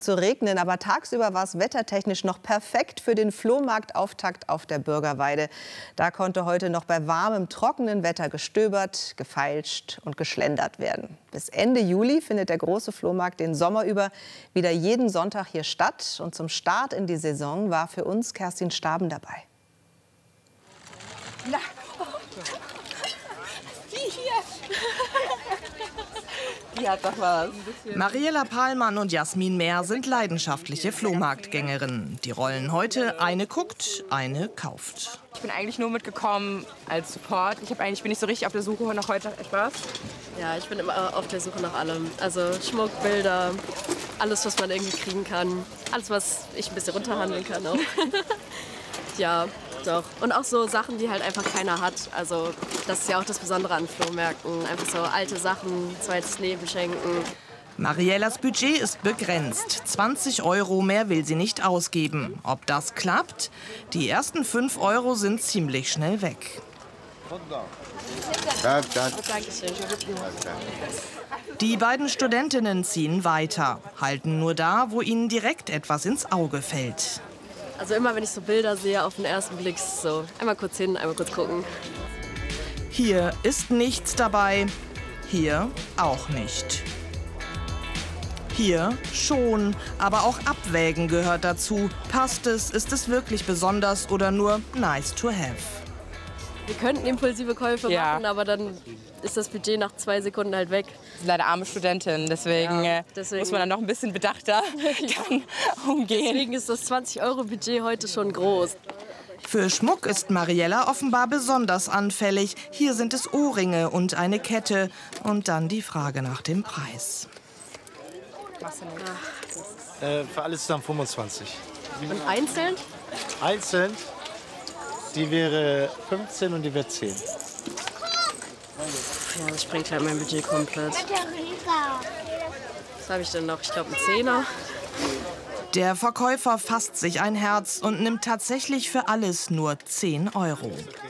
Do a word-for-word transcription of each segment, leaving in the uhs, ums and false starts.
Zu regnen, aber tagsüber war es wettertechnisch noch perfekt für den Flohmarktauftakt auf der Bürgerweide. Da konnte heute noch bei warmem, trockenen Wetter gestöbert, gefeilscht und geschlendert werden. Bis Ende Juli findet der große Flohmarkt den Sommer über wieder jeden Sonntag hier statt. Und zum Start in die Saison war für uns Kerstin Staben dabei. Na, oh. Wie hier? Die hat doch was. Mariella Pahlmann und Jasmin Mehr sind leidenschaftliche Flohmarktgängerinnen. Die rollen heute, eine guckt, eine kauft. Ich bin eigentlich nur mitgekommen als Support. Ich habe eigentlich bin nicht so richtig auf der Suche nach heute etwas. Ja, ich bin immer auf der Suche nach allem. Also Schmuck, Bilder, alles, was man irgendwie kriegen kann. Alles, was ich ein bisschen runterhandeln kann auch. Ja, doch. Und auch so Sachen, die halt einfach keiner hat. Also das ist ja auch das Besondere an Flohmärkten. Einfach so alte Sachen, zweites Leben schenken. Mariellas Budget ist begrenzt. zwanzig Euro mehr will sie nicht ausgeben. Ob das klappt? Die ersten fünf Euro sind ziemlich schnell weg. Die beiden Studentinnen ziehen weiter, halten nur da, wo ihnen direkt etwas ins Auge fällt. Also immer, wenn ich so Bilder sehe, auf den ersten Blick so einmal kurz hin, einmal kurz gucken. Hier ist nichts dabei, hier auch nicht. Hier schon, aber auch Abwägen gehört dazu. Passt es, ist es wirklich besonders oder nur nice to have? Wir könnten impulsive Käufe Ja. machen, aber dann ist das Budget nach zwei Sekunden halt weg. Ich bin leider arme Studentin, deswegen, Ja, äh, deswegen. muss man dann noch ein bisschen bedachter dann umgehen. Deswegen ist das zwanzig Euro Budget heute schon groß. Für Schmuck ist Mariella offenbar besonders anfällig. Hier sind es Ohrringe und eine Kette. Und dann die Frage nach dem Preis. Äh, für alles zusammen fünfundzwanzig. Und einzeln? Einzeln, die wäre fünfzehn und die wäre zehn. Ja, das sprengt halt mein Budget komplett. Was habe ich denn noch? Ich glaube, ein Zehner. Der Verkäufer fasst sich ein Herz und nimmt tatsächlich für alles nur zehn Euro.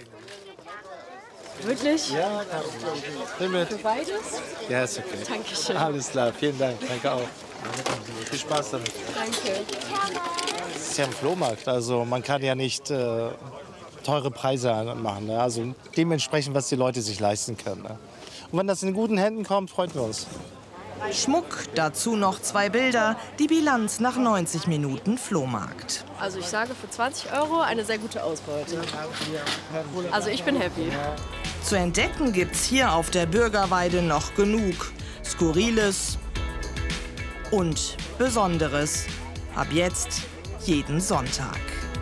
Wirklich? Ja, ja. Mit. Für beides? Ja, ist okay. Dankeschön. Alles klar, vielen Dank. Danke auch. Viel Spaß damit. Danke. Es ist ja ein Flohmarkt, also man kann ja nicht äh, teure Preise machen. Ne? Also dementsprechend, was die Leute sich leisten können. Ne? Und wenn das in guten Händen kommt, freuen wir uns. Schmuck, dazu noch zwei Bilder, die Bilanz nach neunzig Minuten Flohmarkt. Also ich sage für zwanzig Euro eine sehr gute Ausbeute. Also ich bin happy. Zu entdecken gibt's hier auf der Bürgerweide noch genug. Skurriles und Besonderes. Ab jetzt jeden Sonntag.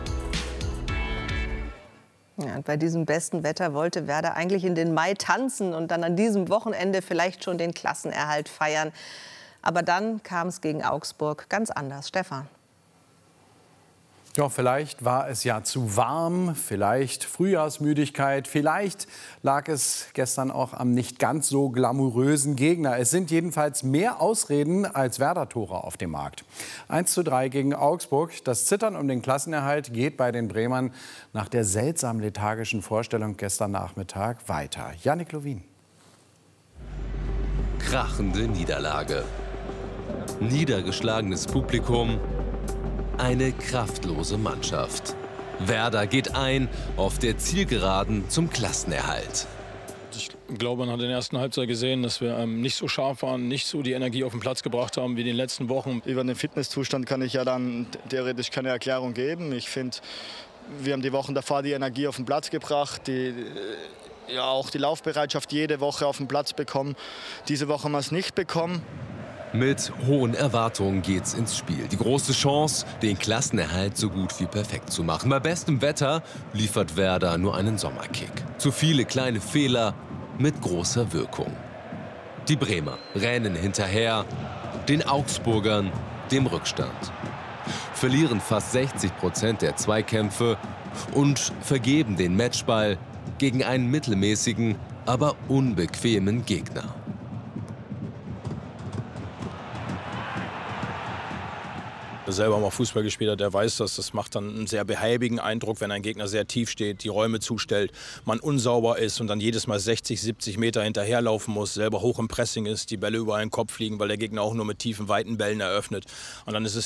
Ja, und bei diesem besten Wetter wollte Werder eigentlich in den Mai tanzen und dann an diesem Wochenende vielleicht schon den Klassenerhalt feiern. Aber dann kam es gegen Augsburg ganz anders. Stefan. Ja, vielleicht war es ja zu warm, vielleicht Frühjahrsmüdigkeit, vielleicht lag es gestern auch am nicht ganz so glamourösen Gegner. Es sind jedenfalls mehr Ausreden als Werder-Tore auf dem Markt. eins zu drei gegen Augsburg. Das Zittern um den Klassenerhalt geht bei den Bremern nach der seltsam lethargischen Vorstellung gestern Nachmittag weiter. Jannik Lowin. Krachende Niederlage. Niedergeschlagenes Publikum. Eine kraftlose Mannschaft. Werder geht ein auf der Zielgeraden zum Klassenerhalt. Ich glaube, man hat in der ersten Halbzeit gesehen, dass wir ähm, nicht so scharf waren, nicht so die Energie auf den Platz gebracht haben wie in den letzten Wochen. Über den Fitnesszustand kann ich ja dann theoretisch keine Erklärung geben. Ich finde, wir haben die Wochen davor die Energie auf den Platz gebracht, die, ja, auch die Laufbereitschaft jede Woche auf den Platz bekommen. Diese Woche haben wir es nicht bekommen. Mit hohen Erwartungen geht's ins Spiel. Die große Chance, den Klassenerhalt so gut wie perfekt zu machen. Bei bestem Wetter liefert Werder nur einen Sommerkick. Zu viele kleine Fehler mit großer Wirkung. Die Bremer rennen hinterher, den Augsburgern dem Rückstand. Verlieren fast sechzig Prozent der Zweikämpfe und vergeben den Matchball gegen einen mittelmäßigen, aber unbequemen Gegner. Wer selber mal Fußball gespielt hat, der weiß das. Das macht dann einen sehr behäbigen Eindruck, wenn ein Gegner sehr tief steht, die Räume zustellt, man unsauber ist und dann jedes Mal sechzig, siebzig Meter hinterherlaufen muss, selber hoch im Pressing ist, die Bälle über einen Kopf fliegen, weil der Gegner auch nur mit tiefen, weiten Bällen eröffnet. Und dann ist es